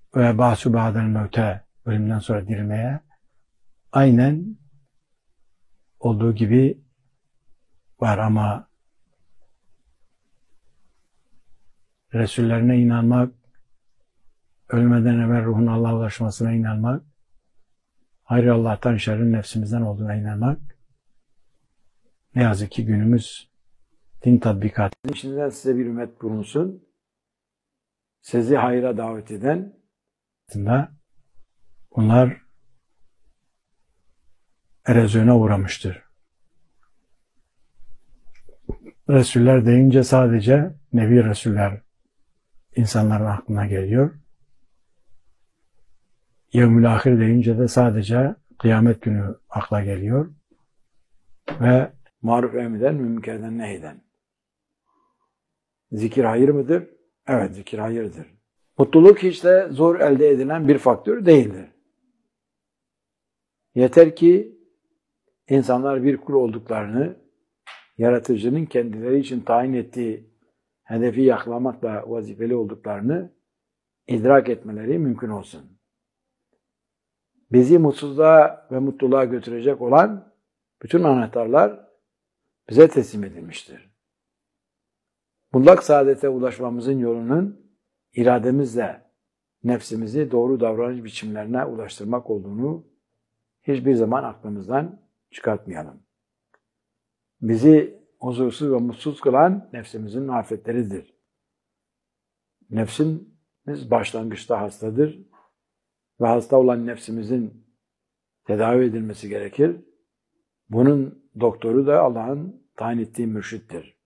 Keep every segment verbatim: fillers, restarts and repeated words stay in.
ve ba'su ba'del mevte, ölümden sonra dirilmeye aynen olduğu gibi var ama Resullerine inanmak, ölmeden evvel ruhun Allah'a ulaşmasına inanmak, hayır Allah'tan şerrin nefsimizden olduğuna inanmak, ne yazık ki günümüz din tatbikatı. İçinden size bir ümmet bulunsun, sizi hayra davet eden, bunlar erozyona uğramıştır. Resuller deyince sadece Nebi Resuller insanların aklına geliyor. Yevmül Ahir deyince de sadece kıyamet günü akla geliyor. Ve maruf emreden, münkerden nehiden. Zikir hayır mıdır? Evet, zikir hayırdır. Mutluluk hiç de zor elde edilen bir faktör değildir. Yeter ki insanlar bir kul olduklarını, yaratıcının kendileri için tayin ettiği hedefi yakalamakla vazifeli olduklarını idrak etmeleri mümkün olsun. Bizi mutsuzluğa ve mutluluğa götürecek olan bütün anahtarlar bize teslim edilmiştir. Mutlak saadete ulaşmamızın yolunun irademizle nefsimizi doğru davranış biçimlerine ulaştırmak olduğunu hiçbir zaman aklımızdan çıkartmayalım. Bizi huzursuz ve mutsuz kılan nefsimizin marifetleridir. Nefsimiz başlangıçta hastadır ve hasta olan nefsimizin tedavi edilmesi gerekir. Bunun doktoru da Allah'ın tayin ettiği mürşittir.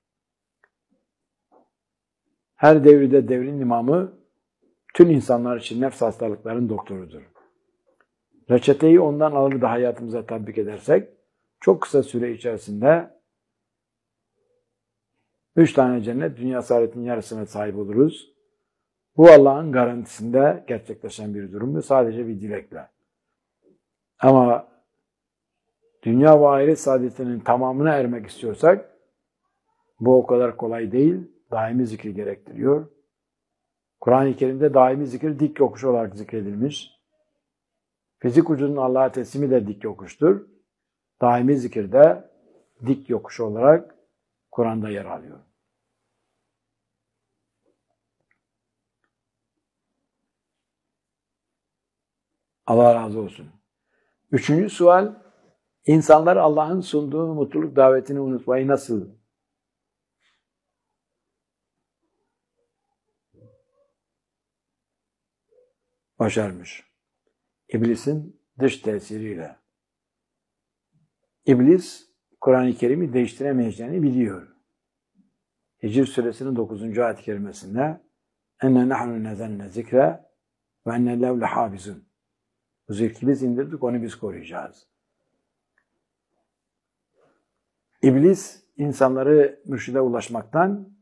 Her devirde devrin imamı tüm insanlar için nefs hastalıkların doktorudur. Reçeteyi ondan alır da hayatımıza tatbik edersek çok kısa süre içerisinde üç tane cennet dünya saadetinin yarısına sahip oluruz. Bu Allah'ın garantisinde gerçekleşen bir durum ve sadece bir dilekle. Ama dünya ve ahiret saadetinin tamamına ermek istiyorsak bu o kadar kolay değil. Daimi zikri gerektiriyor. Kur'an-ı Kerim'de daimi zikir dik yokuş olarak zikredilmiş. Fizik vücudun Allah'a teslimi de dik yokuştur. Daimi zikir de dik yokuş olarak Kur'an'da yer alıyor. Allah razı olsun. Üçüncü sual, insanlar Allah'ın sunduğu mutluluk davetini unutmayı nasıl başarmış? İblisin dış tesiriyle. İblis, Kur'an-ı Kerim'i değiştiremeyeceğini biliyor. Hicr suresinin dokuzuncu ayet-i kerimesinde enne nahnu nezenne zikre ve enne lev lehafizun. Bu zikri biz indirdik, onu biz koruyacağız. İblis, insanları mürşide ulaşmaktan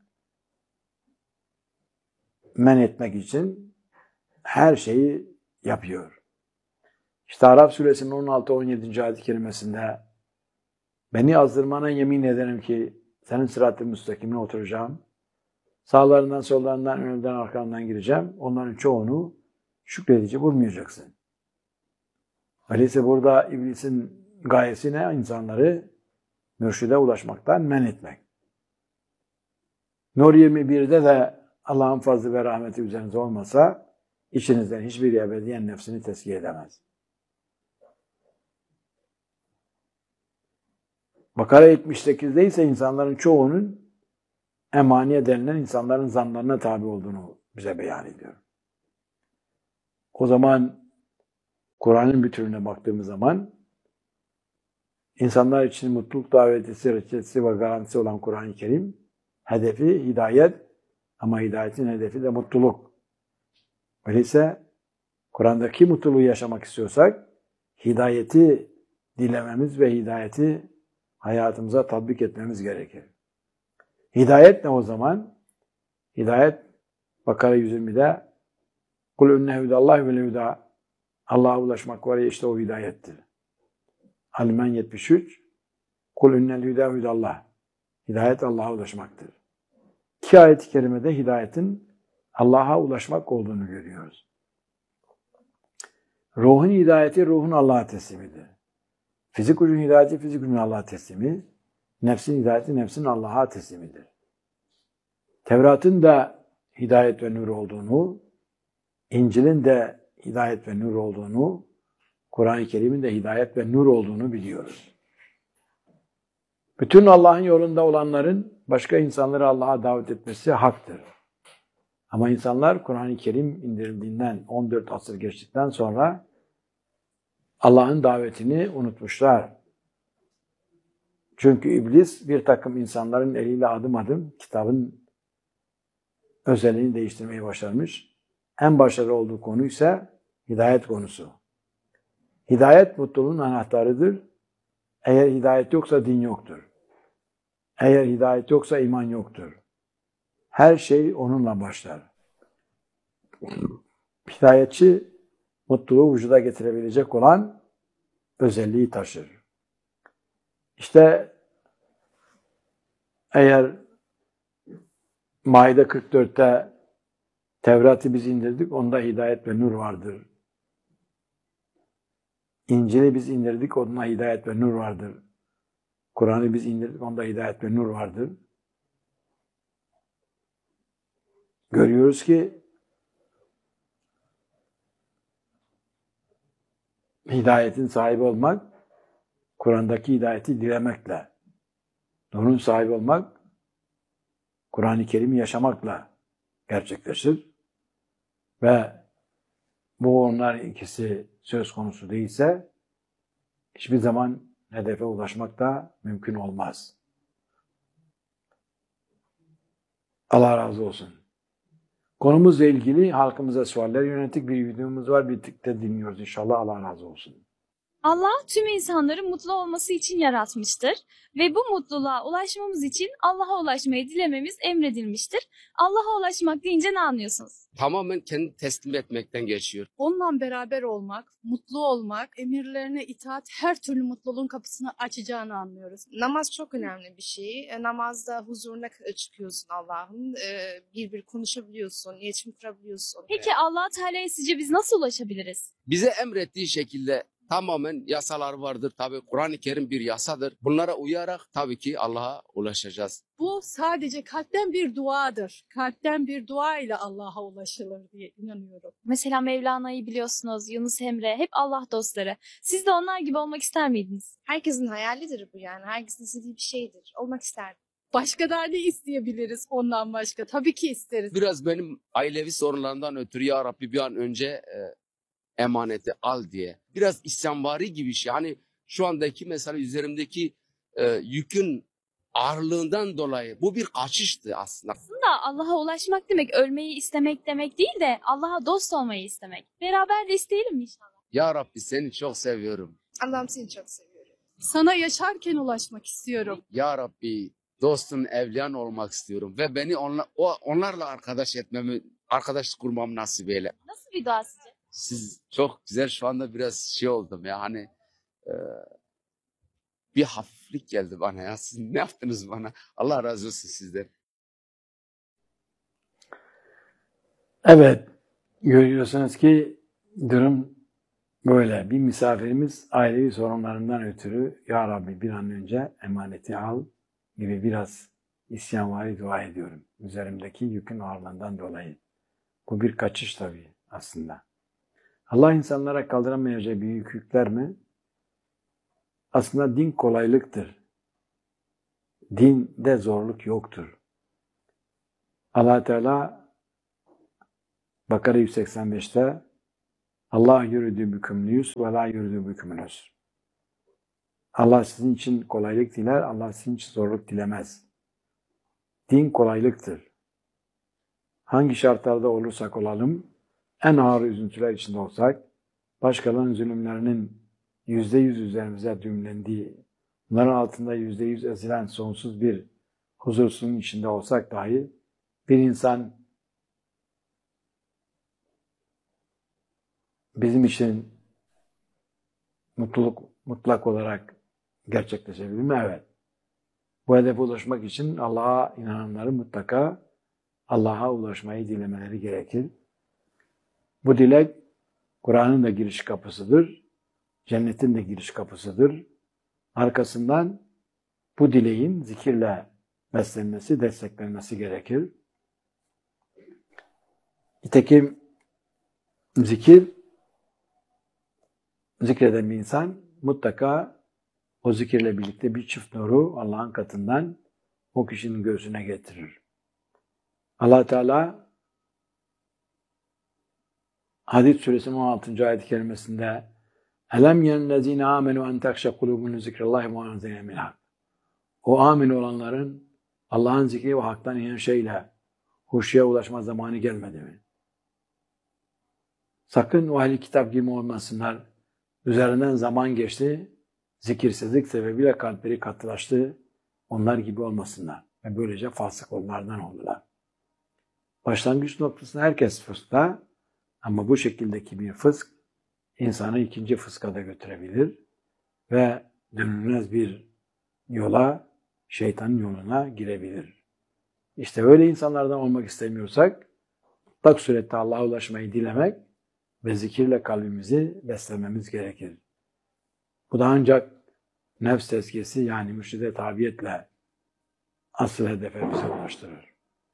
men etmek için her şeyi yapıyor. İşte Araf suresinin on altı on yedinci ayet-i kerimesinde beni azdırmana yemin ederim ki senin sırat-ı müstakimine oturacağım. Sağlarından, sollarından, önünden, arkandan gireceğim. Onların çoğunu şükredici bulmayacaksın. Öyleyse burada iblisin gayesi ne? İnsanları mürşide ulaşmaktan men etmek. Nur yirmi birde de Allah'ın fazlı ve rahmeti üzerinize olmasa içinizden hiçbir ebediyen nefsini tezkiye edemez. Bakara yetmiş sekizde ise insanların çoğunun emaniye denilen insanların zanlarına tabi olduğunu bize beyan ediyor. O zaman Kur'an'ın bütününe baktığımız zaman insanlar için mutluluk davetisi, reçetesi ve garantisi olan Kur'an-ı Kerim hedefi hidayet ama hidayetin hedefi de mutluluk. Öyleyse Kur'an'daki mutluluğu yaşamak istiyorsak hidayeti dilememiz ve hidayeti hayatımıza tatbik etmemiz gerekir. Hidayet ne o zaman? Hidayet Bakara yüz yirmide kul ünne hüdallahi vel hüda, Allah'a ulaşmak var ya, işte o hidayettir. Alimen yetmiş üç kul ünnel hüda hüdallah, hidayet Allah'a ulaşmaktır. İki ayet-i kerimede hidayetin Allah'a ulaşmak olduğunu görüyoruz. Ruhun hidayeti ruhun Allah'a teslimidir. Fizik gücün hidayeti fizik gücün Allah'a teslimi. Nefsin hidayeti nefsin Allah'a teslimidir. Tevrat'ın da hidayet ve nur olduğunu, İncil'in de hidayet ve nur olduğunu, Kur'an-ı Kerim'in de hidayet ve nur olduğunu biliyoruz. Bütün Allah'ın yolunda olanların başka insanları Allah'a davet etmesi haktır. Ama insanlar Kur'an-ı Kerim indirildiğinden on dört asır geçtikten sonra Allah'ın davetini unutmuşlar. Çünkü iblis bir takım insanların eliyle adım adım kitabın özelliğini değiştirmeyi başarmış. En başarılı olduğu konu ise hidayet konusu. Hidayet mutluluğun anahtarıdır. Eğer hidayet yoksa din yoktur. Eğer hidayet yoksa iman yoktur. Her şey onunla başlar. Hidayetçi mutluluğu vücuda getirebilecek olan özelliği taşır. İşte eğer Maide kırk dörtte Tevrat'ı biz indirdik, onda hidayet ve nur vardır. İncil'i biz indirdik, onda hidayet ve nur vardır. Kur'an'ı biz indirdik, onda hidayet ve nur vardır. Görüyoruz ki hidayetin sahibi olmak, Kur'an'daki hidayeti dilemekle, nurun sahibi olmak, Kur'an-ı Kerim'i yaşamakla gerçekleşir. Ve bu onlar ikisi söz konusu değilse, hiçbir zaman hedefe ulaşmak da mümkün olmaz. Allah razı olsun. Konumuzla ilgili halkımıza sualler yönelik bir videomuz var. Birlikte dinliyoruz inşallah. Allah razı olsun. Allah tüm insanların mutlu olması için yaratmıştır ve bu mutluluğa ulaşmamız için Allah'a ulaşmayı dilememiz emredilmiştir. Allah'a ulaşmak deyince ne anlıyorsunuz? Tamamen kendi teslim etmekten geçiyor. Onunla beraber olmak, mutlu olmak, emirlerine itaat her türlü mutluluğun kapısını açacağını anlıyoruz. Namaz çok önemli bir şey. E, namazda huzuruna çıkıyorsun Allah'ın. E, bir bir konuşabiliyorsun, iletişim kurabiliyorsun. Peki Allah Teala'ya sizce biz nasıl ulaşabiliriz? Bize emrettiği şekilde tamamen yasalar vardır. Tabii Kur'an-ı Kerim bir yasadır. Bunlara uyarak tabii ki Allah'a ulaşacağız. Bu sadece kalpten bir duadır. Kalpten bir dua ile Allah'a ulaşılır diye inanıyorum. Mesela Mevlana'yı biliyorsunuz, Yunus Emre, hep Allah dostları. Siz de onlar gibi olmak ister miydiniz? Herkesin hayalidir bu yani. Herkesin istediği bir şeydir. Olmak isterdim. Başka da ne isteyebiliriz ondan başka? Tabii ki isteriz. Biraz benim ailevi sorunlarımdan ötürü ya Rabbi bir an önce e, emaneti al diye. Biraz isyanvari gibi bir şey. Hani şu andaki mesela üzerimdeki e, yükün ağırlığından dolayı bu bir kaçıştı aslında. Aslında Allah'a ulaşmak demek ölmeyi istemek demek değil de Allah'a dost olmayı istemek. Beraber de isteyelim mi inşallah? Ya Rabbi seni çok seviyorum. Allah'ım seni çok seviyorum. Sana yaşarken ulaşmak istiyorum. Ya Rabbi dostun evliyan olmak istiyorum ve beni onla, o, onlarla arkadaş etmemi, arkadaş kurmamı nasip eyle. Nasıl bir dua sizce? Siz çok güzel, şu anda biraz şey oldum ya, hani e, bir hafiflik geldi bana ya. Siz ne yaptınız bana? Allah razı olsun sizden. Evet, görüyorsunuz ki durum böyle. Bir misafirimiz ailevi sorunlarından ötürü Ya Rabbi bir an önce emaneti al gibi biraz isyanvari dua ediyorum. Üzerimdeki yükün ağırlığından dolayı. Bu bir kaçış tabii aslında. Allah insanlara kaldıramayacağı büyük yükler mi? Aslında din kolaylıktır. Dinde zorluk yoktur. Allah Teala Bakara yüz seksen beşte Allah yürüdü bükümlüyüz ve la yürüdü bükümlüyüz. Allah sizin için kolaylık diler, Allah sizin için zorluk dilemez. Din kolaylıktır. Hangi şartlarda olursak olalım, en ağır üzüntüler içinde olsak, başkalarının zulümlerinin yüzde yüz üzerimize düğümlendiği, bunların altında yüzde yüz ezilen sonsuz bir huzursuzluğun içinde olsak dahi, bir insan bizim için mutluluk mutlak olarak gerçekleşebilir mi? Evet. Bu hedefe ulaşmak için Allah'a inananların mutlaka Allah'a ulaşmayı dilemeleri gerekir. Bu dilek Kur'an'ın da giriş kapısıdır. Cennetin de giriş kapısıdır. Arkasından bu dileğin zikirle beslenmesi, desteklenmesi gerekir. Nitekim zikir, zikreden bir insan mutlaka o zikirle birlikte bir çift nuru Allah'ın katından o kişinin göğsüne getirir. Allah Teala Hadid suresinin on altıncı ayet-i kerimesinde Elem yenlezine amenu en tekşe kulubunu zikrillahi muazzine minha. O amin olanların Allah'ın zikri ve haktan inen şeyle huşuya ulaşma zamanı gelmedi mi? Sakın o ehli kitap gibi olmasınlar. Üzerinden zaman geçti, zikirsizlik sebebiyle kalpleri katılaştı. Onlar gibi olmasınlar. Ve böylece fasık onlardan oldular. Başlangıç noktasında herkes fıskta ama bu şekildeki bir fısk insanı ikinci fıska da götürebilir ve dönülmez bir yola, şeytanın yoluna girebilir. İşte öyle insanlardan olmak istemiyorsak, mutlak surette Allah'a ulaşmayı dilemek ve zikirle kalbimizi beslememiz gerekir. Bu da ancak nefs tezkiyesi yani mürşide tabiyetle asıl hedefe bizi ulaştırır.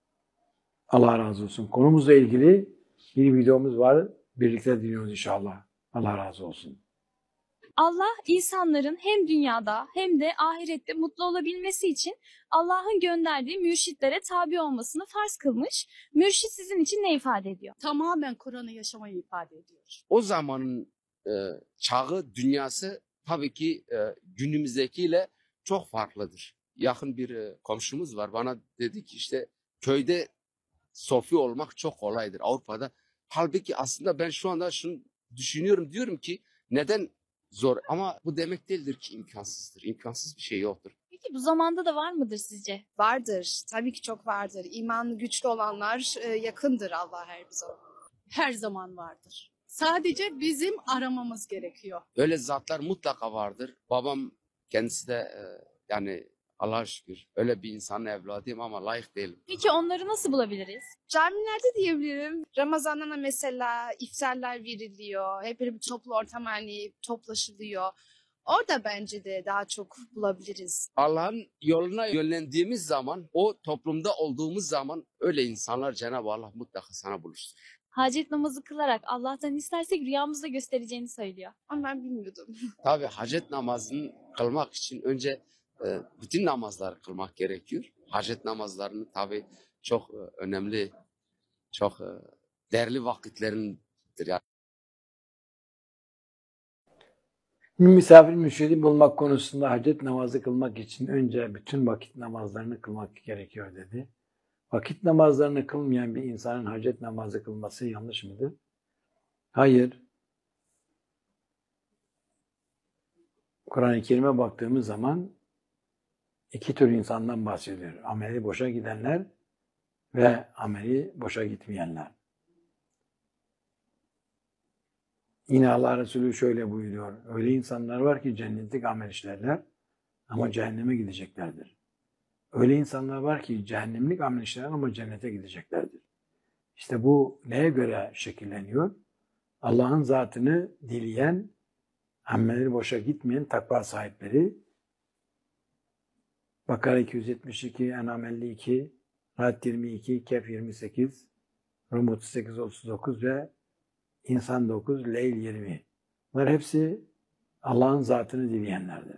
Allah razı olsun. Konumuzla ilgili bir videomuz var. Birlikte dinliyoruz inşallah. Allah razı olsun. Allah insanların hem dünyada hem de ahirette mutlu olabilmesi için Allah'ın gönderdiği mürşitlere tabi olmasını farz kılmış. Mürşit sizin için ne ifade ediyor? Tamamen Kur'an'ı yaşamayı ifade ediyor. O zamanın e, çağı, dünyası tabii ki e, günümüzdekiyle çok farklıdır. Yakın bir e, komşumuz var. Bana dedi ki işte köyde sofi olmak çok kolaydır Avrupa'da. Halbuki aslında ben şu anda şunu düşünüyorum, diyorum ki neden zor? Ama bu demek değildir ki imkansızdır. İmkansız bir şey yoktur. Peki bu zamanda da var mıdır sizce? Vardır. Tabii ki çok vardır. İmanı güçlü olanlar e, yakındır Allah'a her bir zaman. Her zaman vardır. Sadece bizim aramamız gerekiyor. Öyle zatlar mutlaka vardır. Babam kendisi de e, yani Allah'a şükür öyle bir insanın evladıyım ama layık değilim. Peki onları nasıl bulabiliriz? Camilerde diyebilirim. Ramazan'da mesela iftarlar veriliyor. Hep böyle bir toplu ortam hani toplaşılıyor. Orada bence de daha çok bulabiliriz. Allah'ın yoluna yönlendiğimiz zaman, o toplumda olduğumuz zaman öyle insanlar Cenab-ı Allah mutlaka sana buluşturur. Hacet namazı kılarak Allah'tan istersek rüyamızda göstereceğini söylüyor. Ama ben bilmiyordum. Tabii hacet namazını kılmak için önce e, bütün namazları kılmak gerekiyor. Hacet namazlarını tabii çok e, önemli, çok e, değerli vakitlerindir. Yani Misafir mürşidi bulmak konusunda hacet namazı kılmak için önce bütün vakit namazlarını kılmak gerekiyor dedi. Vakit namazlarını kılmayan bir insanın hacet namazı kılması yanlış mıdır? Hayır. Kur'an-ı Kerim'e baktığımız zaman iki tür insandan bahsediyor. Ameli boşa gidenler ve ameli boşa gitmeyenler. Yine Allah Resulü şöyle buyuruyor. Öyle insanlar var ki cennetlik amel işlerler ama cehenneme gideceklerdir. Öyle insanlar var ki cehennemlik amel işlerler ama cennete gideceklerdir. İşte bu neye göre şekilleniyor? Allah'ın zatını dileyen, amelleri boşa gitmeyen takva sahipleri. Bakara iki yüz yetmiş iki, En'am elli iki, Ra'd yirmi iki, Kehf yirmi sekiz, Rum otuz sekiz otuz dokuz ve İnsan dokuz, Leyl yirmi. Bunlar hepsi Allah'ın zatını dileyenlerdir.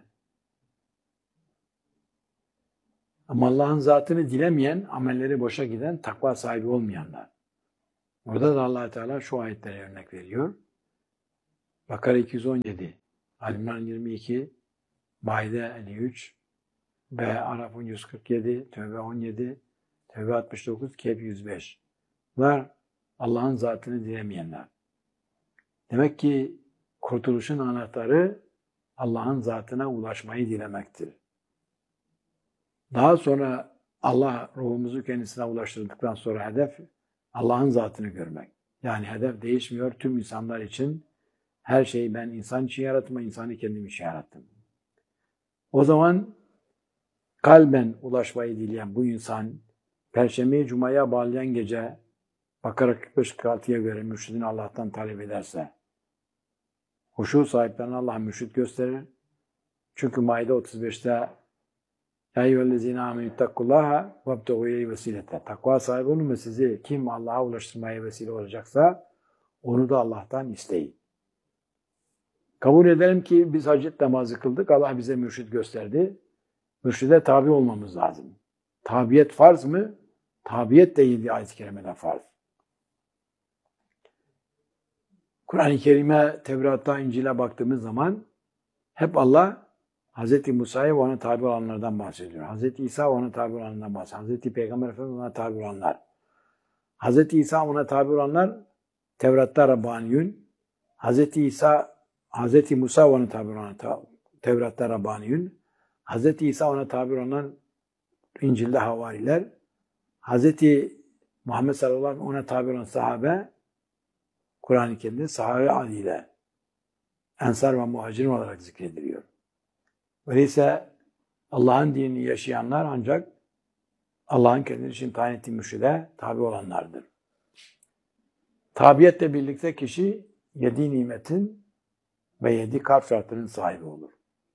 Ama Allah'ın zatını dilemeyen, amelleri boşa giden, takva sahibi olmayanlar. Burada da Allah Teala şu ayetlere örnek veriyor. Bakara iki yüz on yedi, Ali İmran yirmi iki, Maide elli üç, B Araf yüz kırk yedi, Tevbe on yedi, Tevbe altmış dokuz, Kehf yüz beş. Bunlar Allah'ın zatını dilemeyenler. Demek ki kurtuluşun anahtarı Allah'ın zatına ulaşmayı dilemektir. Daha sonra Allah ruhumuzu kendisine ulaştırdıktan sonra hedef Allah'ın zatını görmek. Yani hedef değişmiyor tüm insanlar için. Her şeyi ben insan için yarattım, insanı kendim için yarattım. O zaman kalben ulaşmayı dileyen bu insan Perşembeyi Cuma'ya bağlayan gece Bakara kırk beş kırk altıya göre mürşidini Allah'tan talep ederse Huşu sahiplerine Allah mürşit gösterir. Çünkü Maide otuz beşte Ya eyyühellezine amenü ittakullaha vebteğû ileyhi vesilete. Takva sahibi olun ve sizi kim Allah'a ulaştırmaya vesile olacaksa onu da Allah'tan isteyin. Kabul edelim ki biz hacet namazı kıldık. Allah bize mürşit gösterdi. Mürşide tabi olmamız lazım. Tabiyet farz mı? Tabiyet de yedi ayet-i kerimede farz. Kur'an-ı Kerim'e, Tevrat'ta, İncil'e baktığımız zaman hep Allah Hz. Musa'ya ve ona tabi olanlardan bahsediyor. Hz. İsa ve ona tabi olanlardan bahsediyor. Hz. Peygamber Efendimiz ona tabi olanlar. Hz. İsa ona tabi olanlar Tevrat'ta Rabbaniyun. Hz. İsa, Hz. Musa ve ona tabi olanlar Tevrat'ta Rabbaniyun. Hz. İsa ona tabi olanlar İncil'de Havariler. Hz. Muhammed sallallahu aleyhi ve sellem ona tabi olan sahabe Kur'an-ı Kerim'de sahabe adıyla Ensar ve Muhacirin olarak zikrediliyor. Öyleyse Allah'ın dinini yaşayanlar ancak Allah'ın kendisi için tayin ettiği mürşide tabi olanlardır. Tabiyetle birlikte kişi yedi nimetin ve yedi kalp şartlarının sahibi olur.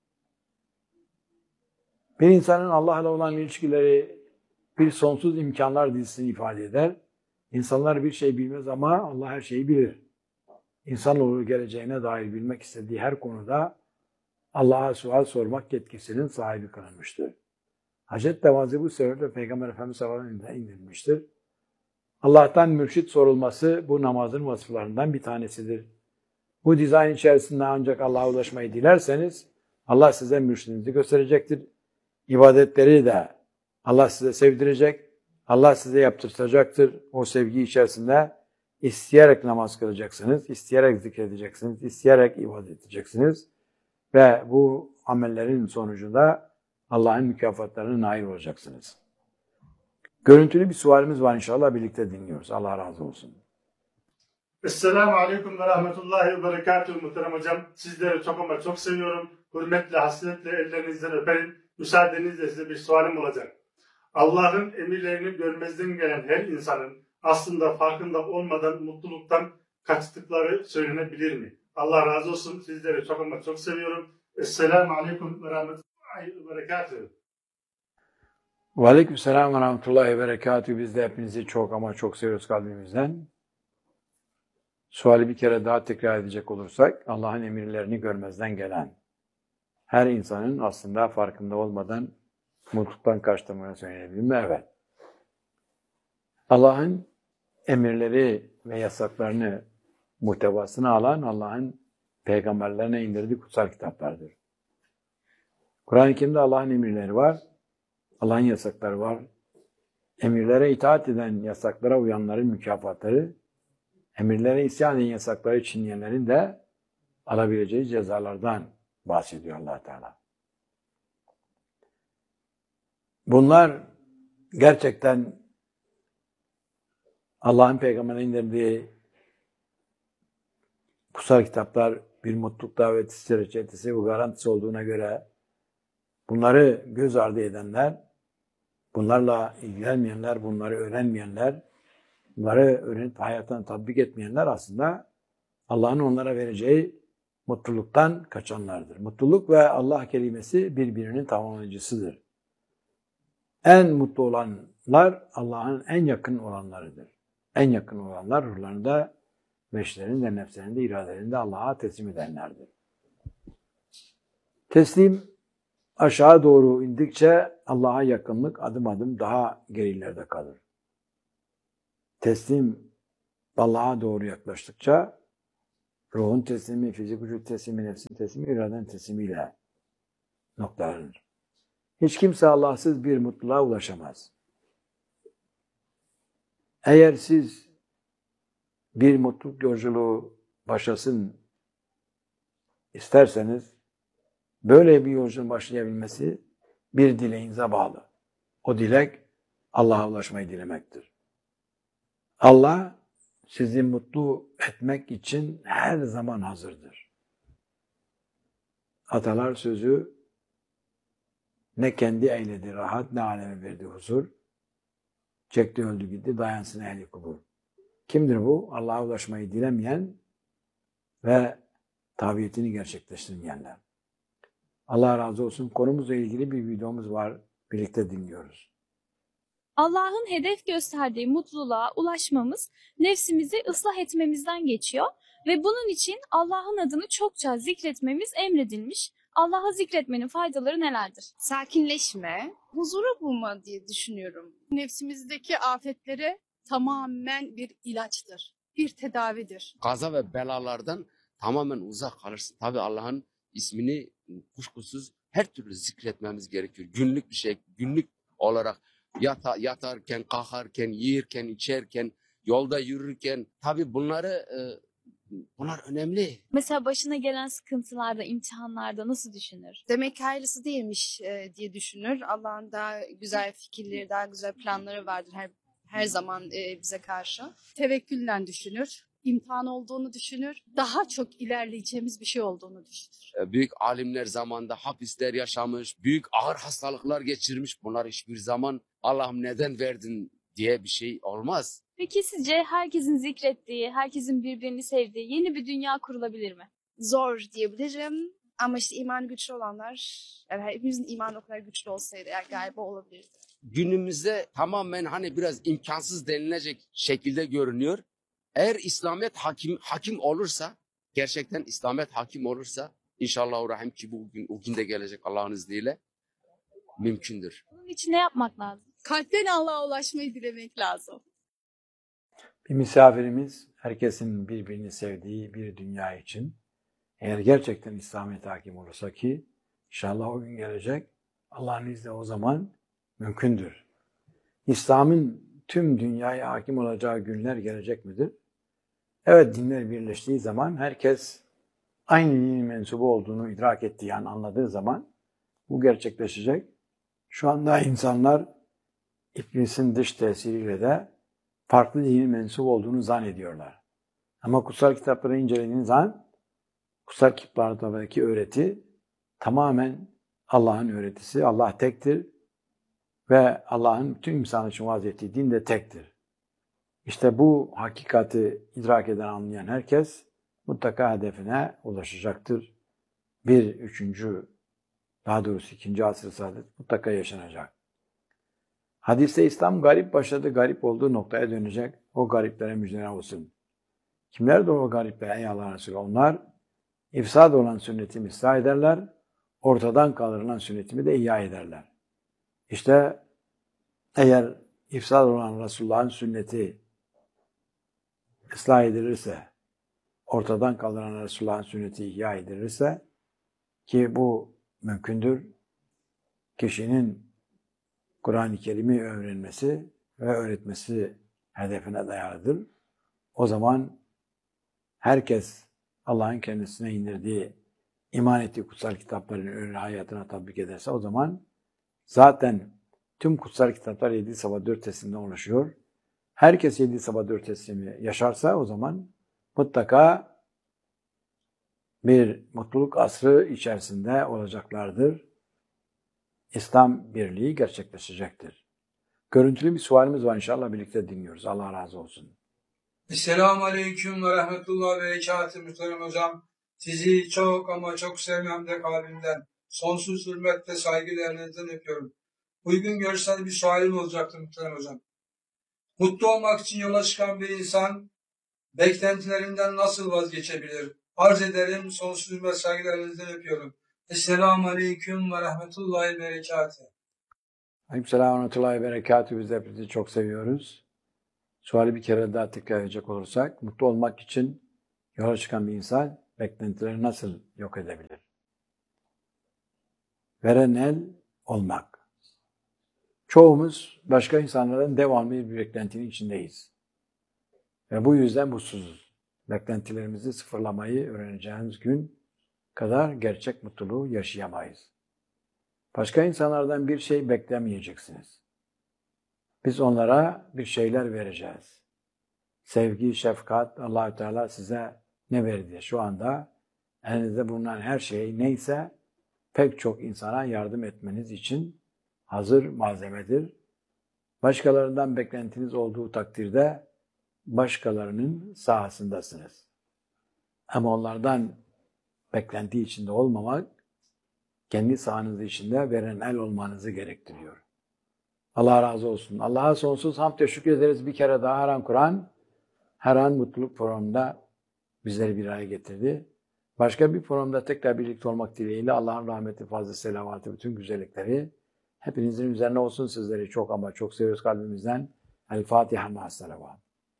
Bir insanın Allah'la olan ilişkileri bir sonsuz imkanlar dizisini ifade eder. İnsanlar bir şey bilmez ama Allah her şeyi bilir. İnsanoğlu geleceğine dair bilmek istediği her konuda Allah'a sual sormak yetkisinin sahibi kılınmıştır. Hacet namazı bu sebeple Peygamber Efendimiz sallallahu aleyhi ve sellem indirilmiştir. Allah'tan mürşit sorulması bu namazın vasıflarından bir tanesidir. Bu dizayn içerisinde ancak Allah'a ulaşmayı dilerseniz Allah size mürşidinizi gösterecektir. İbadetleri de Allah size sevdirecek, Allah size yaptıracaktır. O sevgi içerisinde isteyerek namaz kılacaksınız, isteyerek zikredeceksiniz, isteyerek ibadet edeceksiniz. Ve bu amellerin sonucunda Allah'ın mükafatlarına nail olacaksınız. Görüntülü bir sualimiz var inşallah birlikte dinliyoruz. Allah razı olsun. Esselamu Aleyküm ve Rahmetullahi ve Berekatuhu muhterem hocam. Sizleri çok ama çok seviyorum. Hürmetle, hasretle ellerinizden öperim. Müsaadenizle size bir sualim olacak. Allah'ın emirlerini görmezden gelen her insanın aslında farkında olmadan mutluluktan kaçtıkları söylenebilir mi? Allah razı olsun. Sizleri çok ama çok seviyorum. Esselamu Aleyküm ve Rahmetullahi ve Berekatuhu. Ve aleykümselam ve rahmetullahi ve berekatuhu. Biz de hepinizi çok ama çok seviyoruz kalbimizden. Suali bir kere daha tekrar edecek olursak, Allah'ın emirlerini görmezden gelen her insanın aslında farkında olmadan mutluluktan kaçtığını söyleyebilir mi? Evet. Allah'ın emirleri ve yasaklarını muhtevasını alan Allah'ın peygamberlerine indirdiği kutsal kitaplardır. Kur'an-ı Kerim'de Allah'ın emirleri var, Allah'ın yasakları var. Emirlere itaat eden, yasaklara uyanların mükafatları, emirlere isyan eden, yasakları çiğneyenlerin de alabileceği cezalardan bahsediyor Allah Teala. Bunlar gerçekten Allah'ın peygamberine indirdiği kutsal kitaplar bir mutluluk daveti, reçetesi ve garantisi olduğuna göre bunları göz ardı edenler, bunlarla ilgilenmeyenler, bunları öğrenmeyenler, bunları öğrenip hayattan tatbik etmeyenler aslında Allah'ın onlara vereceği mutluluktan kaçanlardır. Mutluluk ve Allah kelimesi birbirinin tamamlayıcısıdır. En mutlu olanlar Allah'ın en yakın olanlarıdır. En yakın olanlar ruhlarında, meşlerinde, nefslerinde, iradelerinde Allah'a teslim edenlerdir. Teslim aşağı doğru indikçe Allah'a yakınlık adım adım daha gerilerde kalır. Teslim Allah'a doğru yaklaştıkça ruhun teslimi, fizik vücut teslimi, nefsin teslimi, iraden teslimiyle noktalanır. Hiç kimse Allahsız bir mutluluğa ulaşamaz. Eğer siz bir mutluluk yolculuğu başlasın isterseniz, böyle bir yolculuğun başlayabilmesi bir dileğinize bağlı. O dilek Allah'a ulaşmayı dilemektir. Allah sizi mutlu etmek için her zaman hazırdır. Atalar sözü ne kendi eyledi rahat, ne aleme verdi huzur. Çekti öldü gitti, dayansın ehli kubur. Kimdir bu? Allah'a ulaşmayı dilemeyen ve tabiyetini gerçekleştirmeyenler. Allah razı olsun. Konumuzla ilgili bir videomuz var. Birlikte dinliyoruz. Allah'ın hedef gösterdiği mutluluğa ulaşmamız nefsimizi ıslah etmemizden geçiyor ve bunun için Allah'ın adını çokça zikretmemiz emredilmiş. Allah'ı zikretmenin faydaları nelerdir? Sakinleşme, huzuru bulma diye düşünüyorum. Nefsimizdeki afetlere tamamen bir ilaçtır, bir tedavidir. Kaza ve belalardan tamamen uzak kalırsın. Tabii Allah'ın ismini kuşkusuz her türlü zikretmemiz gerekiyor. Günlük bir şey, günlük olarak yata, yatarken, kalkarken, yiyirken, içerken, yolda yürürken. Tabii bunları e, bunlar önemli. Mesela başına gelen sıkıntılarda, imtihanlarda nasıl düşünür? Demek ki hayırlısı değilmiş e, diye düşünür. Allah'ın daha güzel fikirleri, daha güzel planları vardır her her zaman e, bize karşı. Tevekkülden düşünür, imtihan olduğunu düşünür, daha çok ilerleyeceğimiz bir şey olduğunu düşünür. E, Büyük alimler zamanında hapisler yaşamış, büyük ağır hastalıklar geçirmiş. Bunlar hiçbir zaman Allah'ım neden verdin diye bir şey olmaz. Peki sizce herkesin zikrettiği, herkesin birbirini sevdiği yeni bir dünya kurulabilir mi? Zor diyebilirim. Ama işte imanı güçlü olanlar, yani hepimizin imanı o kadar güçlü olsaydı eğer galiba olabilirdi. Günümüzde tamamen hani biraz imkansız denilecek şekilde görünüyor. Eğer İslamiyet hakim hakim olursa, gerçekten İslamiyet hakim olursa inşallah rahim ki bugün o gün de gelecek Allah'ın izniyle mümkündür. Bunun için ne yapmak lazım? Kalpten Allah'a ulaşmayı dilemek lazım. Bir misafirimiz herkesin birbirini sevdiği bir dünya için eğer gerçekten İslamiyet hakim olursa ki inşallah o gün gelecek Allah'ın izniyle o zaman mümkündür. İslam'ın tüm dünyaya hakim olacağı günler gelecek midir? Evet, dinler birleştiği zaman herkes aynı dinin mensubu olduğunu idrak ettiği an anladığı zaman bu gerçekleşecek. Şu anda insanlar iblisin dış tesiriyle de farklı dinin mensubu olduğunu zannediyorlar. Ama kutsal kitapları incelediğiniz zaman kutsal kitaplardaki öğreti tamamen Allah'ın öğretisi. Allah tektir ve Allah'ın tüm insan için vaaz ettiği din de tektir. İşte bu hakikati idrak eden, anlayan herkes mutlaka hedefine ulaşacaktır. Bir, üçüncü, daha doğrusu ikinci asr-ı saadet mutlaka yaşanacak. Hadiste İslam garip başladı, garip olduğu noktaya dönecek. O gariplere müjdeler olsun. Kimler de o garipler ey Allah'ın Resulü? Onlar ifsad olan sünnetimi ıslah ederler, ortadan kaldırılan sünnetimi de ihya ederler. İşte eğer ifsad olan Resulullah'ın sünneti ıslah edilirse, ortadan kaldıran Resulullah'ın sünneti ihya edilirse ki bu mümkündür, kişinin Kur'an-ı Kerim'i öğrenmesi ve öğretmesi hedefine dayalıdır. O zaman herkes Allah'ın kendisine indirdiği, iman ettiği kutsal kitapların öğreni hayatına tatbik ederse o zaman zaten tüm kutsal kitaplar yedi sabah dört teslimden oluşuyor. Herkes yedi sabah dört teslimi yaşarsa o zaman mutlaka bir mutluluk asrı içerisinde olacaklardır. İslam birliği gerçekleşecektir. Görüntülü bir sualimiz var, inşallah birlikte dinliyoruz. Allah razı olsun. Esselamu Aleyküm ve Rahmetullah ve Berekatühü muhterem hocam. Sizi çok ama çok sevmem de kalbimden, sonsuz hürmet ve saygılarınızdan öpüyorum. Uygun görsel bir sualim olacaktı muhterem hocam. Mutlu olmak için yola çıkan bir insan beklentilerinden nasıl vazgeçebilir? Arz ederim, sonsuz hürmet saygılarınızdan öpüyorum. Esselamu Aleyküm ve Rahmetullahi ve Berekatühü. Aleykümselam ve Rahmetullahi ve Berekatühü. Biz de hepinizi çok seviyoruz. Suali bir kere daha tekrar edecek olursak, mutlu olmak için yola çıkan bir insan beklentileri nasıl yok edebilir? Veren el olmak. Çoğumuz başka insanlardan devamlı bir beklentinin içindeyiz. Ve bu yüzden mutsuzuz. Beklentilerimizi sıfırlamayı öğreneceğimiz gün kadar gerçek mutluluğu yaşayamayız. Başka insanlardan bir şey beklemeyeceksiniz. Biz onlara bir şeyler vereceğiz. Sevgi, şefkat, Allah-u Teala size ne verdi? Şu anda elinizde bulunan her şey neyse pek çok insana yardım etmeniz için hazır malzemedir. Başkalarından beklentiniz olduğu takdirde başkalarının sahasındasınız. Ama onlardan beklenti içinde olmamak, kendi sahanız içinde veren el olmanızı gerektiriyor. Allah razı olsun. Allah'a sonsuz hamd ve şükür ederiz. Bir kere daha her an Kur'an, her an mutluluk programında bizleri bir araya getirdi. Başka bir programda tekrar birlikte olmak dileğiyle Allah'ın rahmeti, fazla selavatı, bütün güzellikleri hepinizin üzerine olsun. Sizleri çok ama çok seviyoruz kalbimizden. El Fatiha ma'as salavat.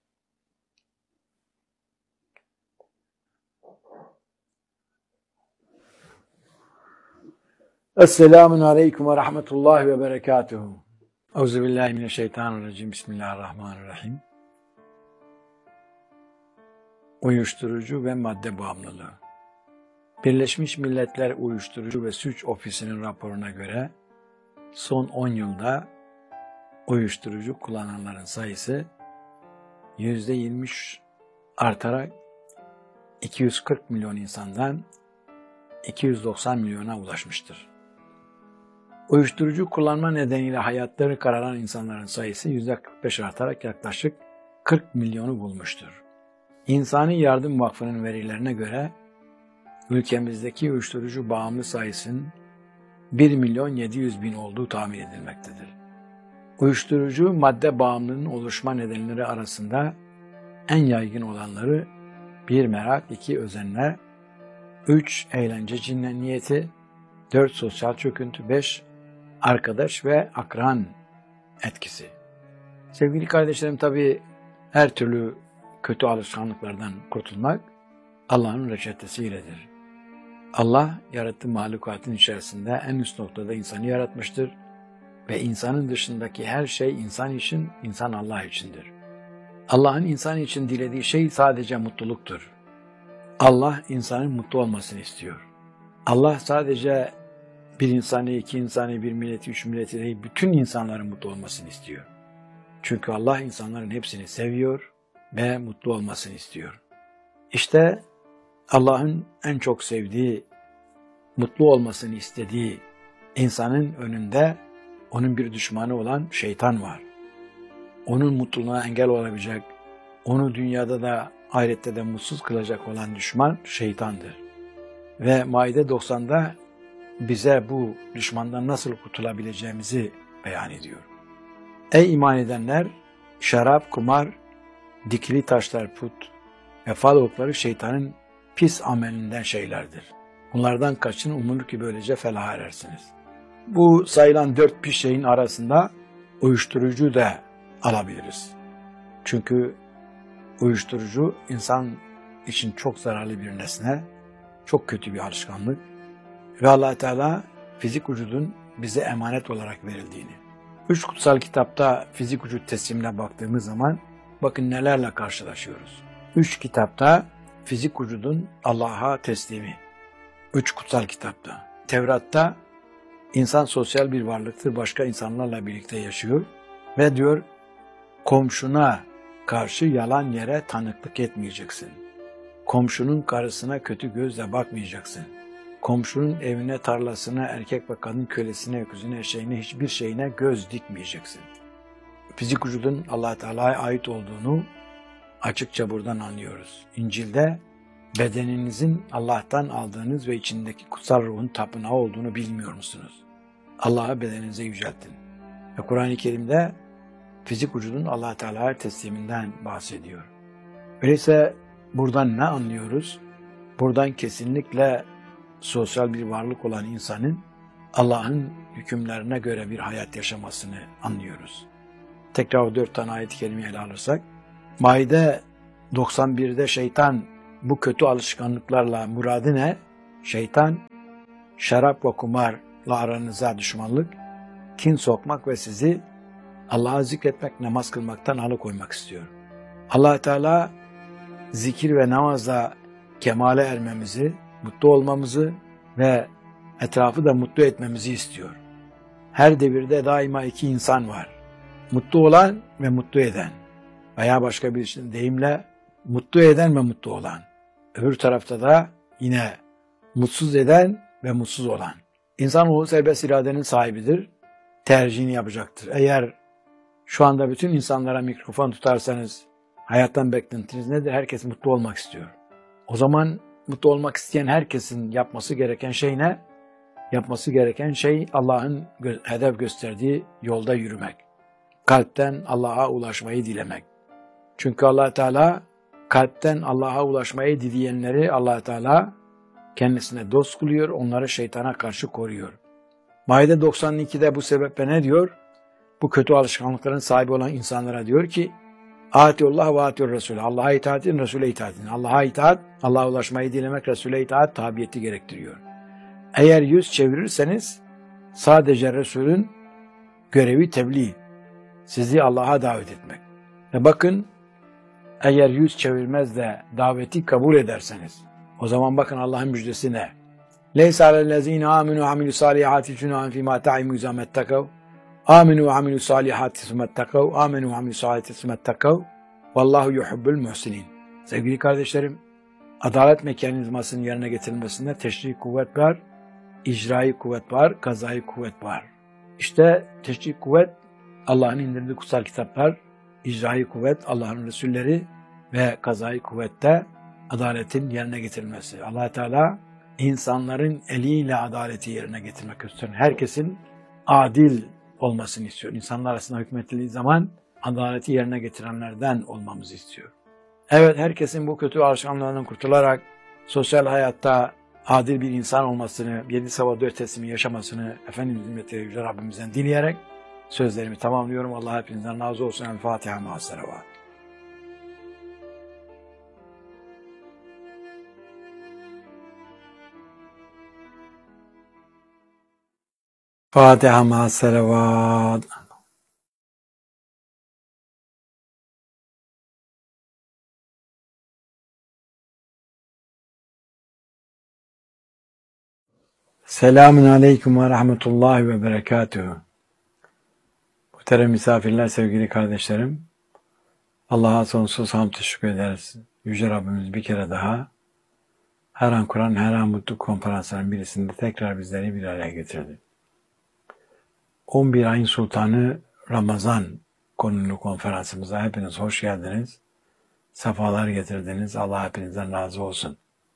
Esselamun aleyküm ve rahmetullahi ve berekatuhu. Euzubillahimineşşeytanirracim. Bismillahirrahmanirrahim. Uyuşturucu ve madde bağımlılığı. Birleşmiş Milletler Uyuşturucu ve Suç Ofisi'nin raporuna göre son on yılda uyuşturucu kullananların sayısı yüzde yirmi artarak iki yüz kırk milyon insandan iki yüz doksan milyona ulaşmıştır. Uyuşturucu kullanma nedeniyle hayatları kararan insanların sayısı yüzde kırk beş artarak yaklaşık kırk milyonu bulmuştur. İnsani Yardım Vakfı'nın verilerine göre ülkemizdeki uyuşturucu bağımlı sayısının bir milyon yedi yüz bin olduğu tahmin edilmektedir. Uyuşturucu madde bağımlılığının oluşma nedenleri arasında en yaygın olanları bir merak, iki özenme, üç eğlence cinniyeti, dört sosyal çöküntü, beş arkadaş ve akran etkisi. Sevgili kardeşlerim, tabii her türlü kötü alışkanlıklardan kurtulmak Allah'ın reçetesiyledir. Allah yarattığı mahlukatın içerisinde en üst noktada insanı yaratmıştır ve insanın dışındaki her şey insan için, insan Allah içindir. Allah'ın insan için dilediği şey sadece mutluluktur. Allah insanın mutlu olmasını istiyor. Allah sadece bir insanı, iki insanı, bir milleti, üç milleti değil, bütün insanların mutlu olmasını istiyor. Çünkü Allah insanların hepsini seviyor ve mutlu olmasını istiyor. İşte Allah'ın en çok sevdiği, mutlu olmasını istediği insanın önünde onun bir düşmanı olan şeytan var. Onun mutluluğuna engel olabilecek, onu dünyada da ahirette de mutsuz kılacak olan düşman şeytandır. Ve Maide doksanda bize bu düşmandan nasıl kurtulabileceğimizi beyan ediyor. Ey iman edenler! Şarap, kumar, dikili taşlar, put ve fal okları şeytanın pis amelinden şeylerdir. Bunlardan kaçın, umulur ki böylece felaha erersiniz. Bu sayılan dört pis şeyin arasında uyuşturucu da alabiliriz. Çünkü uyuşturucu insan için çok zararlı bir nesne, çok kötü bir alışkanlık ve Allah Teala fizik vücudun bize emanet olarak verildiğini. Üç kutsal kitapta fizik vücut teslimine baktığımız zaman bakın nelerle karşılaşıyoruz. Üç kitapta fizik vücudun Allah'a teslimi. Üç kutsal kitapta. Tevrat'ta insan sosyal bir varlıktır, başka insanlarla birlikte yaşıyor ve diyor komşuna karşı yalan yere tanıklık etmeyeceksin. Komşunun karısına kötü gözle bakmayacaksın. Komşunun evine, tarlasına, erkek ve kadın kölesine, öküzüne, eşeğine, hiçbir şeyine göz dikmeyeceksin. Fizik vücudun Allah Teala'ya ait olduğunu açıkça buradan anlıyoruz. İncil'de bedeninizin Allah'tan aldığınız ve içindeki kutsal ruhun tapınağı olduğunu bilmiyor musunuz? Allah'a bedeninize yüceltin. Ve Kur'an-ı Kerim'de fizik vücudun Allah Teala'ya tesliminden bahsediyor. Öyleyse buradan ne anlıyoruz? Buradan kesinlikle sosyal bir varlık olan insanın Allah'ın hükümlerine göre bir hayat yaşamasını anlıyoruz. Tekrar o dört tane ayet-i kerimeyi ele alırsak, Maide doksan birde şeytan bu kötü alışkanlıklarla muradı ne? Şeytan, şarap ve kumarla aranıza düşmanlık, kin sokmak ve sizi Allah'a zikretmek, namaz kılmaktan alıkoymak istiyor. Allah Teala zikir ve namazla kemale ermemizi, mutlu olmamızı ve etrafı da mutlu etmemizi istiyor. Her devirde daima iki insan var. Mutlu olan ve mutlu eden. Veya başka bir deyimle mutlu eden ve mutlu olan. Öbür tarafta da yine mutsuz eden ve mutsuz olan. İnsanoğlu serbest iradenin sahibidir. Tercihini yapacaktır. Eğer şu anda bütün insanlara mikrofon tutarsanız hayattan beklentiniz nedir? Herkes mutlu olmak istiyor. O zaman mutlu olmak isteyen herkesin yapması gereken şey ne? Yapması gereken şey Allah'ın gö- hedef gösterdiği yolda yürümek. Kalpten Allah'a ulaşmayı dilemek. Çünkü Allah Teala kalpten Allah'a ulaşmayı dileyenleri Allah Teala kendisine dost kılıyor, onları şeytana karşı koruyor. Maide doksan ikide bu sebeple ne diyor? Bu kötü alışkanlıkların sahibi olan insanlara diyor ki Atiullah ve atiur Resulü. Allah'a itaat edin, Resul'e itaat edin. Allah'a itaat, Allah'a ulaşmayı dilemek, Resul'e itaat, tabiyeti gerektiriyor. Eğer yüz çevirirseniz sadece Resul'ün görevi tebliğ, sizi Allah'a davet etmek. Ve bakın eğer yüz çevirmez de daveti kabul ederseniz o zaman bakın Allah'ın müjdesi ne? Leysa alellezine aminu ve amilü salihati cunahun fîmâ ta'imu izâmettekav aminu ve amilü salihati summettekav aminu ve amilü salihati summettekav vallahu yuhibbul muhsinin. Sevgili kardeşlerim, adalet mekanizmasının yerine getirilmesinde teşri kuvvet var, icrai kuvvet var, kazai kuvvet var. İşte teşri kuvvet Allah'ın indirdiği kutsal kitaplar, icrai kuvvet Allah'ın Resulleri ve kazai kuvvette adaletin yerine getirilmesi. Allah Teala insanların eliyle adaleti yerine getirmek istiyor. Herkesin adil olmasını istiyor. İnsanlar arasında hükmettiği zaman adaleti yerine getirenlerden olmamızı istiyor. Evet, herkesin bu kötü alışkanlığından kurtularak sosyal hayatta adil bir insan olmasını, yedi sabah dört teslimi yaşamasını Efendimiz hizmetleri Yüce Rabbimizden dileyerek sözlerimi tamamlıyorum. Allah hepinizden razı olsun. El Fatiha ma'as salavat. Fatiha ma'as salavat. Selamun aleyküm ve rahmetullahi ve berekatuhu. Muhterem misafirler, sevgili kardeşlerim, Allah'a sonsuz hamd teşekkür ederiz. Yüce Rabbimiz bir kere daha her an Kur'an, her an mutlu konferansların birisinde tekrar bizleri bir araya getirdi. on bir ayın sultanı Ramazan konulu konferansımıza hepiniz hoş geldiniz. Sefalar getirdiniz. Allah hepinizden razı olsun.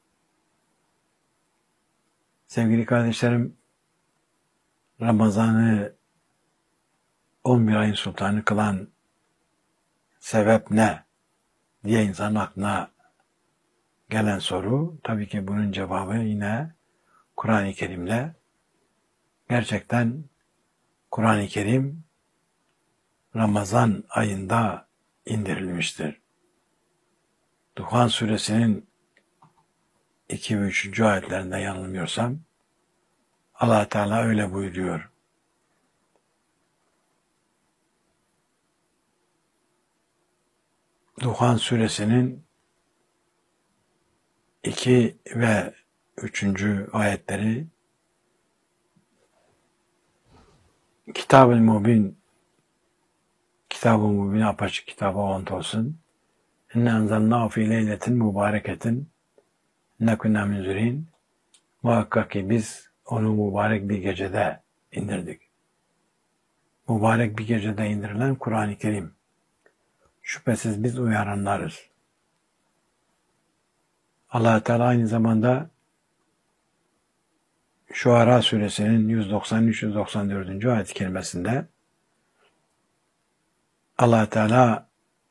Sevgili kardeşlerim, Ramazan'ı on bir ayın sultanı kılan sebep ne diye insanın aklına gelen soru, tabii ki bunun cevabı yine Kur'an-ı Kerim'le. Gerçekten Kur'an-ı Kerim Ramazan ayında indirilmiştir. Duhan suresinin iki ve üçüncü ayetlerinde yanılmıyorsam Allah Teala öyle buyuruyor. Duhan suresinin iki ve üçüncü ayetleri Kitab-ı Mubin, Kitab-ı Mubin apaçık kitaba ant olsun. İnne enzelnâhu fî leyletin mübareketin inne kunnâ münzirin. Muhakkak ki biz onu mübarek bir gecede indirdik. Mübarek bir gecede indirilen Kur'an-ı Kerim. Şüphesiz biz uyaranlarız. Allah Teala aynı zamanda Şuara suresinin yüz doksan üç yüz doksan dördüncü ayet-i kerimesinde Allah Teala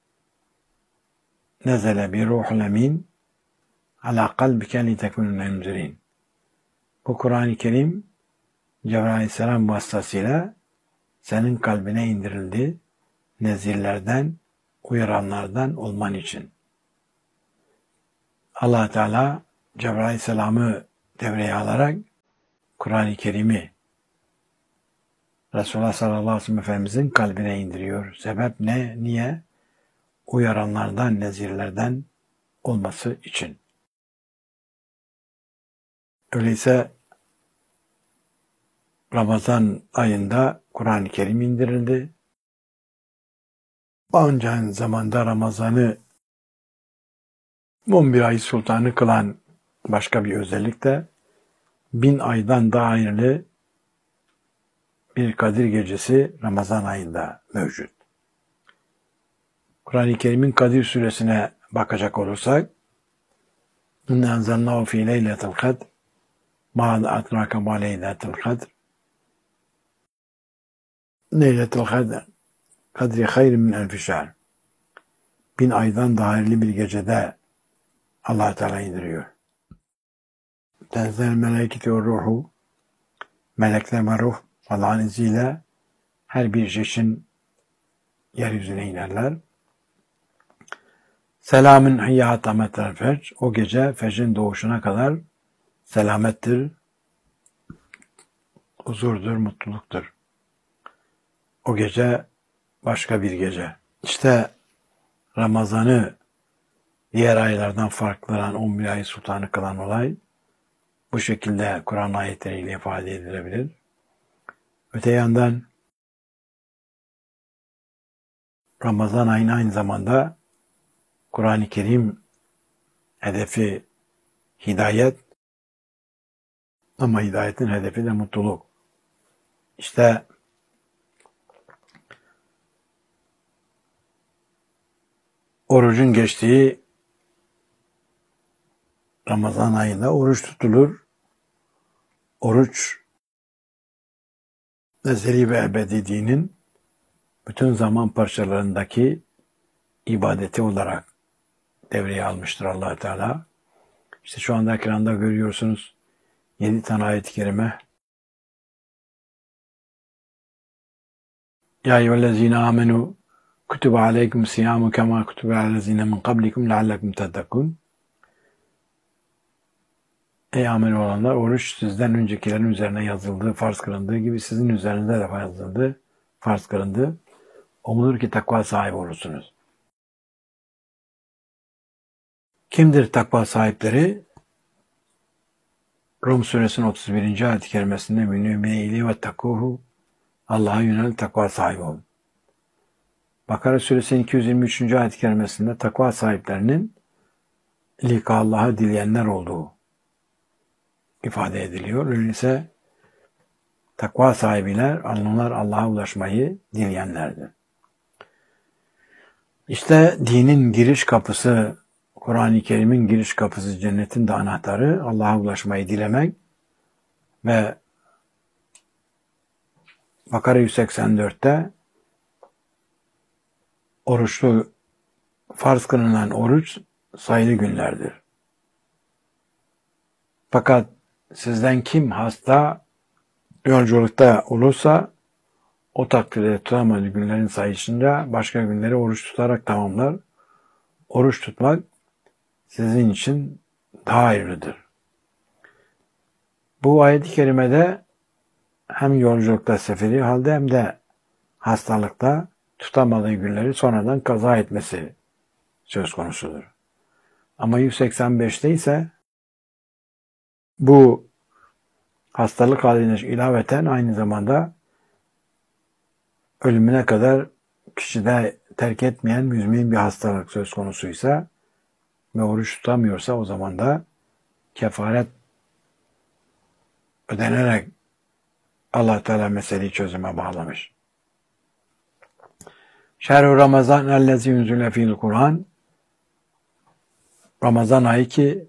nezele bi ruhul emin ala kalbike li tekunun emzirin. Bu Kur'an-ı Kerim Cebrail Aleyhisselam vasıtasıyla senin kalbine indirildi, nezirlerden, uyaranlardan olman için. Allah Teala Cebrail Aleyhisselam'ı devreye alarak Kur'an-ı Kerim'i Resulullah sallallahu aleyhi ve sellem Efendimizin kalbine indiriyor. Sebep ne? Niye? Uyaranlardan, nezirlerden olması için. Öyleyse Ramazan ayında Kur'an-ı Kerim indirildi. Aynı zamanda Ramazan'ı on bir ay sultanı kılan başka bir özellik de bin aydan daha hayırlı bir Kadir Gecesi Ramazan ayında mevcut. Kur'an-ı Kerim'in Kadir suresine bakacak olursak İnne enzelnahu fî leyletil kadr. Mâ adrake mâ leyletil kadr. Leyletil kadr. Kadri hayrin min elfi şehr. Bin aydan daha hayırlı bir gecede Allah Teala indiriyor. Tenzel meleketi ve ruhu. Melekler ve ruh Allah'ın izniyle her bir iş için yeryüzüne inerler. Selamün hiyyâta metrel fecr. O gece fecrin doğuşuna kadar selamettir, huzurdur, mutluluktur. O gece başka bir gece. İşte Ramazan'ı diğer aylardan farklılan on bir ay sultanı kılan olay bu şekilde Kur'an ayetleriyle ifade edilebilir. Öte yandan Ramazan ayının aynı zamanda Kur'an-ı Kerim hedefi hidayet ama hidayetin hedefi de mutluluk. İşte orucun geçtiği Ramazan ayında oruç tutulur. Oruç ezeli ve ebedi dinin bütün zaman parçalarındaki ibadeti olarak devreye almıştır Allah Teala. İşte şu anda ekranda görüyorsunuz yedi tane ayet-i kerime. Ya eyyühellezine amenu kutibe aleykum siyamu kema kutibe alellezine min kablikum leallekum tettekûn. Ey amel olanlar, oruç sizden öncekilerin üzerine yazıldığı, farz kılındığı gibi sizin üzerinde de yazıldı, farz kılındı. Umulur ki takva sahibi olursunuz. Kimdir takva sahipleri? Rum suresinin otuz birinci ayet-i kerimesinde münübeyli ve takuhu, Allah'a yönel takva sahibi olun. Bakara suresinin iki yüz yirmi üçüncü ayet-i kerimesinde takva sahiplerinin lika Allah'a dileyenler olduğu ifade ediliyor. Öyleyse takva sahibiler, onlar Allah'a ulaşmayı dileyenlerdir. İşte dinin giriş kapısı, Kur'an-ı Kerim'in giriş kapısı, cennetin de anahtarı Allah'a ulaşmayı dilemek ve Bakara yüz seksen dörtte oruçlu, farz kılınan oruç sayılı günlerdir. Fakat sizden kim hasta, yolculukta olursa o takdirde tutamadığı günlerin sayısında başka günleri oruç tutarak tamamlar. Oruç tutmak sizin için daha hayırlıdır. Bu ayet-i kerimede hem yolculukta seferi halde hem de hastalıkta tutamadığı günleri sonradan kaza etmesi söz konusudur. Ama yüz seksen beşte ise bu hastalık haline ilaveten aynı zamanda ölümüne kadar kişide terk etmeyen müzmin bir hastalık söz konusuysa ve oruç tutamıyorsa o zaman da kefaret ödenerek Allah Teala meseleyi çözüme bağlamış. Şehr-i Ramazan ellezî unzile fîl Kur'an, Ramazan ayı ki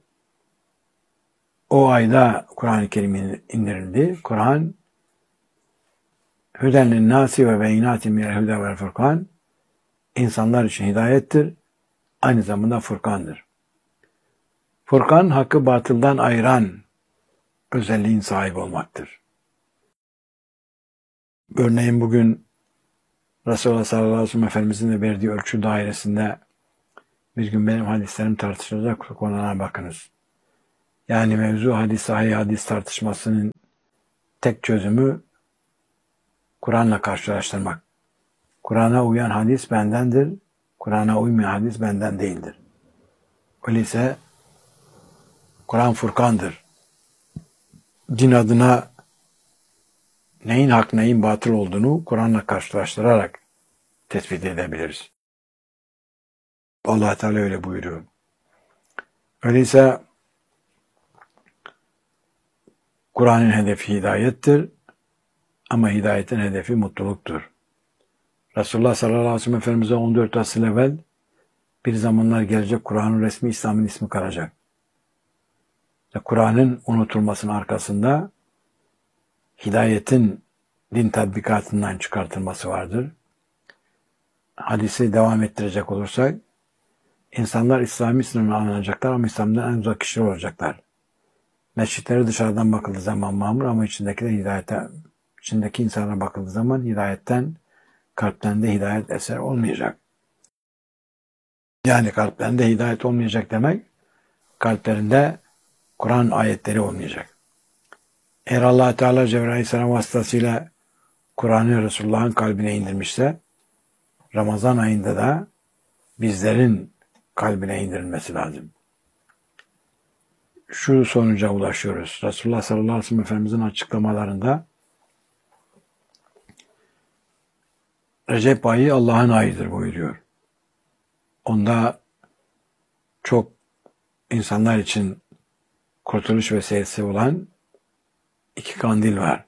o ayda Kur'an-ı Kerim indirildi. Kur'an hüden linnâsi ve beyinâtin minel hüde vel furkan, insanlar için hidayettir, aynı zamanda furkandır. Furkan, hakkı batıldan ayıran özelliğin sahibi olmaktır. Örneğin bugün Resulullah sallallahu aleyhi ve sellem Efendimizin de verdiği ölçü dairesinde bir gün benim hadislerim tartışılacak konulara bakınız. Yani mevzu hadis, sahih hadis tartışmasının tek çözümü Kur'an'la karşılaştırmak. Kur'an'a uyan hadis bendendir, Kur'an'a uymayan hadis benden değildir. Öyleyse Kur'an furkandır. Din adına neyin hak neyin batıl olduğunu Kur'an'la karşılaştırarak tespit edebiliriz. Allah Teala öyle buyuruyor. Öyleyse Kur'an'ın hedefi hidayettir ama hidayetin hedefi mutluluktur. Resulullah sallallahu aleyhi ve sellem Efendimiz'e on dört asıl evvel bir zamanlar gelecek Kur'an'ın resmi İslam'ın ismi kalacak. İşte Kur'an'ın unutulmasının arkasında hidayetin din tatbikatından çıkartılması vardır. Hadisi devam ettirecek olursak, insanlar İslami sınırına alınacaklar ama İslam'dan en uzak kişiler olacaklar. Mescitleri dışarıdan bakıldığı zaman mamur ama içindeki de hidayete, içindeki insanlara bakıldığı zaman hidayetten, kalplerinde hidayet eser olmayacak. Yani kalplerinde hidayet olmayacak demek, kalplerinde Kur'an ayetleri olmayacak. Eğer Allah Teala Cebrail Aleyhisselam vasıtasıyla Kur'an'ı Resulullah'ın kalbine indirmişse, Ramazan ayında da bizlerin kalbine indirilmesi lazım. Şu sonuca ulaşıyoruz. Resulullah sallallahu aleyhi ve sellem Efendimizin açıklamalarında Recep ayı Allah'ın ayıdır buyuruyor. Onda çok insanlar için kurtuluş vesilesi olan iki kandil var.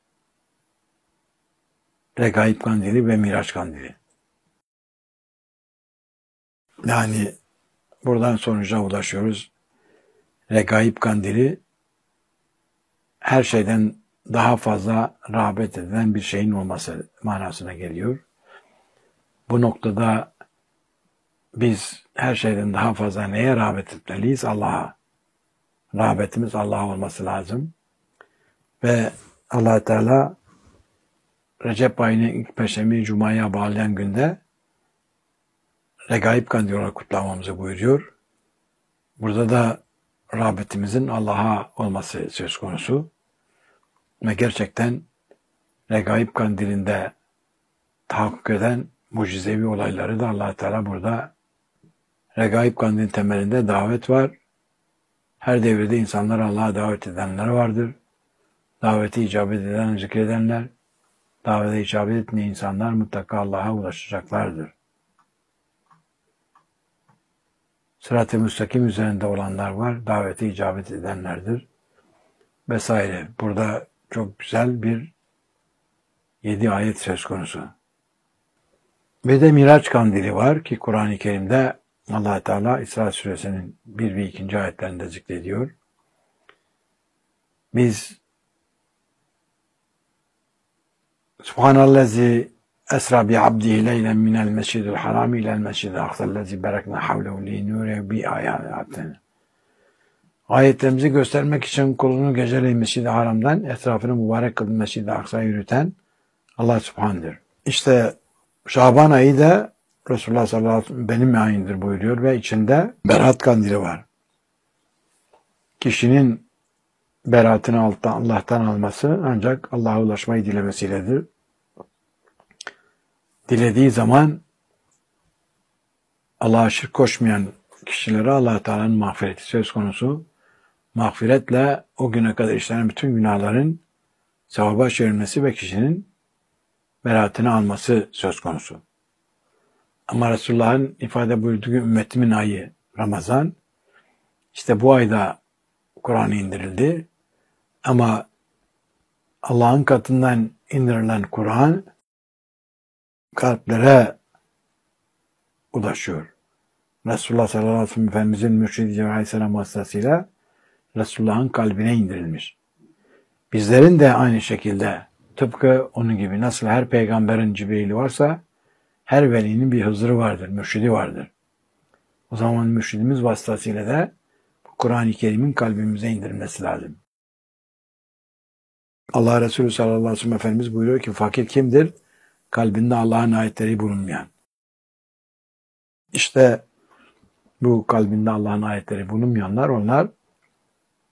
Regaib kandili ve Miraç kandili. Yani buradan sonuca ulaşıyoruz. Regaib kandili her şeyden daha fazla rağbet edilen bir şeyin olması manasına geliyor. Bu noktada biz her şeyden daha fazla neye rağbet etmeliyiz? Allah'a. Rağbetimiz Allah'a olması lazım. Ve Allah Teala Recep ayının ilk perşembeyi Cuma'ya bağlayan günde Regaib kandili olarak kutlamamızı buyuruyor. Burada da rağbetimizin Allah'a olması söz konusu. Ve gerçekten Regaib kandilinde tahakkuk eden mucizevi olayları da Allah Teala burada Regaib kandilinin temelinde davet var. Her devirde insanlar Allah'a davet edenler vardır. Daveti icabet eden, zikredenler, davete icabet etmeyen insanlar mutlaka Allah'a ulaşacaklardır. Sırat-ı müstakim üzerinde olanlar var, davete icabet edenlerdir. Vesaire. Burada çok güzel bir yedi ayet söz konusu. Ve de Miraç kandili var ki Kur'an-ı Kerim'de Allah Teala İsra suresinin bir ve ikinci ayetlerinde zikrediyor. Biz Subhanallezi esra bi abdihi leylen minel mescidil haram ilel mescidil aksallezi berekna havlehu li nure bi ayatin. Ayetlerimizi göstermek için kulunu geceleyin Mescid-i Haram'dan etrafını mübarek kılın Mescid-i Aksa'ya yürüten Allah Subhan'dır. İşte Şaban ayı da Resulullah sallallahu aleyhi ve sellem benim ayındır buyuruyor ve içinde Berat kandili var. Kişinin beratını Allah'tan alması ancak Allah'a ulaşmayı dilemesiyledir. Dilediği zaman Allah'a şirk koşmayan kişilere Allah Teala'nın mağfireti söz konusu. Mağfiretle o güne kadar işlenen bütün günahların sevaba çevrilmesi ve kişinin beratını alması söz konusu. Ama Resulullah'ın ifade buyurduğu ümmetimin ayı Ramazan, işte bu ayda Kur'an indirildi. Ama Allah'ın katından indirilen Kur'an kalplere ulaşıyor. Resulullah sallallahu aleyhi ve sellem Efendimizin Mürşid-i Cebrail Aleyhisselam vasıtasıyla Resulullah'ın kalbine indirilmiş. Bizlerin de aynı şekilde tıpkı onun gibi nasıl her peygamberin Cibril'i varsa her velinin bir Hızır'ı vardır, mürşidi vardır. O zaman mürşidimiz vasıtasıyla da Kur'an-ı Kerim'in kalbimize indirilmesi lazım. Allah Resulü sallallahu aleyhi ve sellem Efendimiz buyuruyor ki fakir kimdir? Kalbinde Allah'ın ayetleri bulunmayan. İşte bu kalbinde Allah'ın ayetleri bulunmayanlar onlar